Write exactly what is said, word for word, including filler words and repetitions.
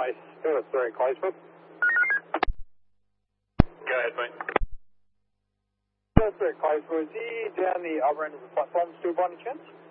Ice. Oh, sorry, Clydesmith. Go ahead, mate. That's right, Clydesmith. Is he down the other end of the platform still by any chance?